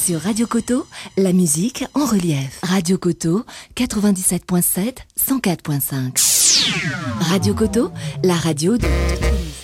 Sur Radio Koto, la musique en relief. Radio Koto, 97.7, 104.5. Radio Koto, la radio de...